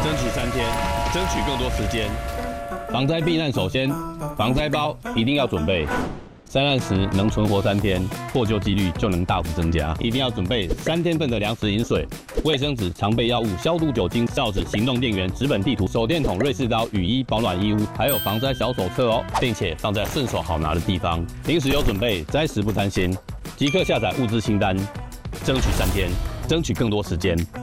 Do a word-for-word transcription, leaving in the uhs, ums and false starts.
争取三天，争取更多时间。防灾避难首先，防灾包一定要准备。灾难时能存活三天，获救几率就能大幅增加。一定要准备三天份的粮食饮水、卫生纸、常备药物、消毒酒精、哨子、行动电源、纸本地图、手电筒、瑞士刀、雨衣、保暖衣物，还有防灾小手册哦，并且放在顺手好拿的地方。临时有准备，灾时不贪心。即刻下载物资清单，争取三天，争取更多时间。